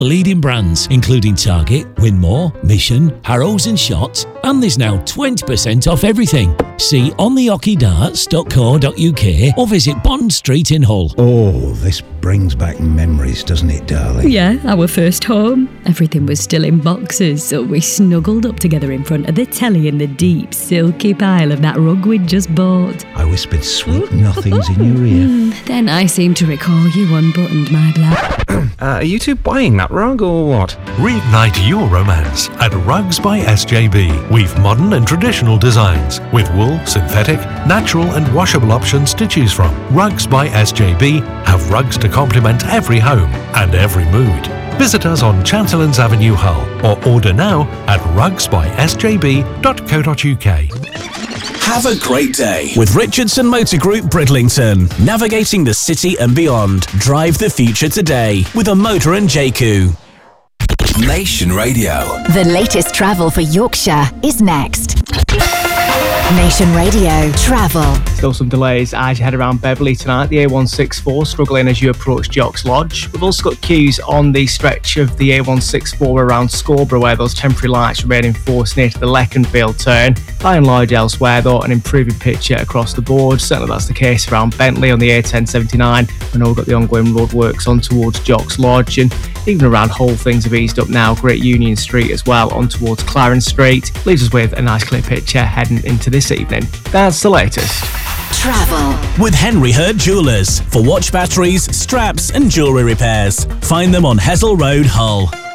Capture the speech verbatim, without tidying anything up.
Leading brands including Target, Winmore, Mission, Harrows and Shot, and there's now twenty percent off everything. See on the hockey darts dot co dot uk or visit Bond Street in Hull. Oh, this brings back memories, doesn't it, darling? Yeah, our first home. Everything was still in boxes, so we snuggled up together in front of the telly in the deep, silky pile of that rug we'd just bought. I whispered sweet nothings in your ear. Then I seem to recall you unbuttoned my blouse. uh, are you two buying that rug or what? Reignite your romance at Rugs by S J B. We've modern and traditional designs with wool, synthetic, natural and washable options to choose from. Rugs by S J B have rugs to complement every home and every mood. Visit us on Chancellors Avenue, Hull, or order now at rugs by s j b dot co dot uk. Have a great day with Richardson Motor Group Bridlington. Navigating the city and beyond. Drive the future today with a motor and J C U. Nation Radio. The latest travel for Yorkshire is next. Nation Radio Travel. Still some delays as you head around Beverley tonight. The A one sixty-four struggling as you approach Jocks Lodge. We've also got queues on the stretch of the A one sixty-four around Scarborough, where those temporary lights remain in force near to the Leconfield turn. By and large elsewhere, though, an improving picture across the board. Certainly that's the case around Bentley on the A ten seventy-nine. I know we've got the ongoing roadworks on towards Jocks Lodge, and even around Hull things have eased up now. Great Union Street as well on towards Clarence Street. Leaves us with a nice clear picture heading into this evening. That's the latest. Travel with Henry Hurt Jewellers for watch batteries, straps and jewellery repairs. Find them on Hessel Road, Hull.